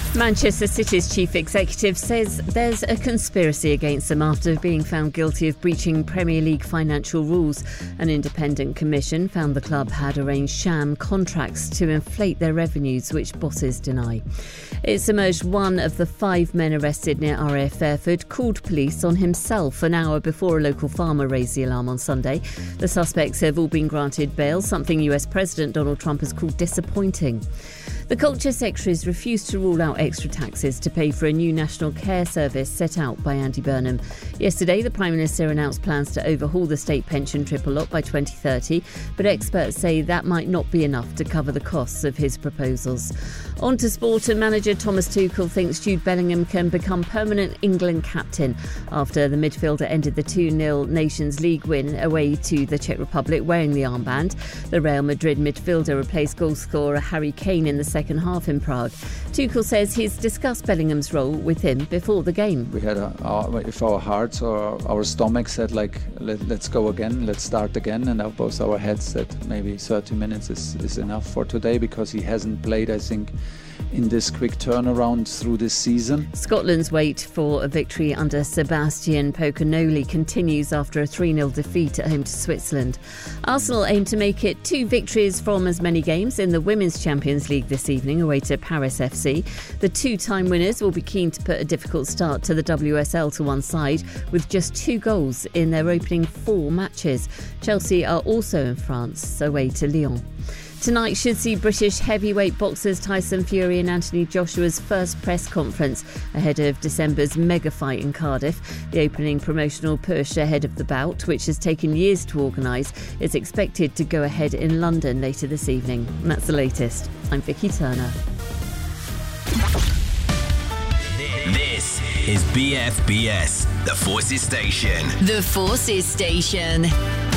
Manchester City's chief executive says there's a conspiracy against them after being found guilty of breaching Premier League financial rules. An independent commission found the club had arranged sham contracts to inflate their revenues, which bosses deny. It's emerged one of the 5 men arrested near RAF Fairford called police on himself an hour before a local farmer raised the alarm on Sunday. The suspects have all been granted bail, something US President Donald Trump has called disappointing. The Culture Secretary has refused to rule out extra taxes to pay for a new national care service set out by Andy Burnham. Yesterday, the Prime Minister announced plans to overhaul the state pension triple lot by 2030, but experts say that might not be enough to cover the costs of his proposals. On to sport, and manager Thomas Tuchel thinks Jude Bellingham can become permanent England captain after the midfielder ended the 2-0 Nations League win away to the Czech Republic wearing the armband. The Real Madrid midfielder replaced goalscorer Harry Kane in the second half in Prague. Tuchel says he's discussed Bellingham's role with him before the game. We had if our hearts or our stomachs said let's go again, let's start again, and both our heads said maybe 30 minutes is enough for today, because he hasn't played, I think, in this quick turnaround through this season. Scotland's wait for a victory under Sebastian Pocanoli continues after a 3-0 defeat at home to Switzerland. Arsenal aim to make it 2 victories from as many games in the Women's Champions League this evening away to Paris FC. The 2-time winners will be keen to put a difficult start to the WSL to one side with just 2 goals in their opening 4 matches. Chelsea are also in France, away to Lyon. Tonight should see British heavyweight boxers Tyson Fury and Anthony Joshua's first press conference ahead of December's mega fight in Cardiff. The opening promotional push ahead of the bout, which has taken years to organise, is expected to go ahead in London later this evening. And that's the latest. I'm Vicky Turner. This is BFBS, the Forces Station. The Forces Station.